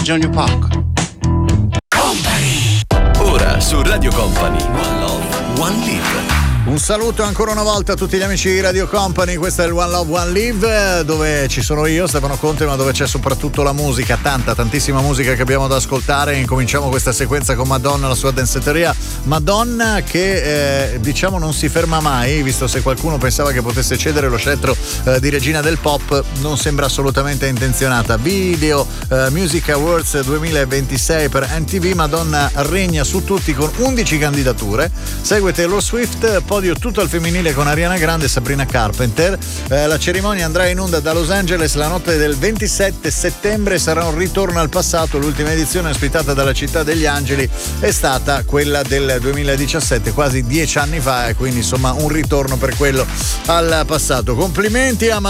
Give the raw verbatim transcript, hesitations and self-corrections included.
Junior Park. Company. Ora su Radio Company. One Love, One Live. Un saluto ancora una volta a tutti gli amici di Radio Company. Questo è il One Love One Live, dove ci sono io, Stefano Conte, ma dove c'è soprattutto la musica, tanta, tantissima musica che abbiamo da ascoltare. Incominciamo questa sequenza con Madonna, la sua danzetteria. Madonna che eh, diciamo non si ferma mai, visto se qualcuno pensava che potesse cedere lo scettro eh, di regina del pop, non sembra assolutamente intenzionata. Video eh, Music Awards duemilaventisei per M T V, Madonna regna su tutti con undici candidature. Segue Taylor Swift, podio tutto al femminile con Ariana Grande e Sabrina Carpenter. Eh, la cerimonia andrà in onda da Los Angeles la notte del ventisette settembre, sarà un ritorno al passato. L'ultima edizione ospitata dalla Città degli Angeli è stata quella del duemiladiciassette, quasi dieci anni fa, e quindi insomma un ritorno per quello al passato. Complimenti a